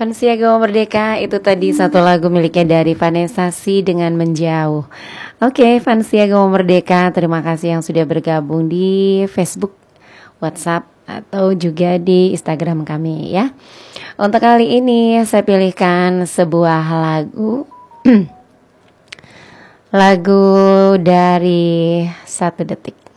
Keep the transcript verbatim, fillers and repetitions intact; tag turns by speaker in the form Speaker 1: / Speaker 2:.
Speaker 1: Fansiago Merdeka, itu tadi satu lagu miliknya dari Vanessa Si dengan Menjauh. Oke, Fansiago Merdeka, terima kasih yang sudah bergabung di Facebook, WhatsApp, atau juga di Instagram kami ya. Untuk kali ini saya pilihkan sebuah lagu lagu dari Satu Detik.